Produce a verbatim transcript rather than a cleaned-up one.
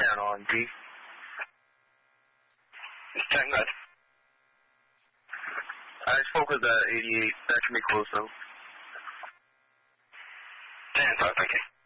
ten on D. It's ten good. I spoke with the eighty-eight. That should be close, though. ten five, thank you.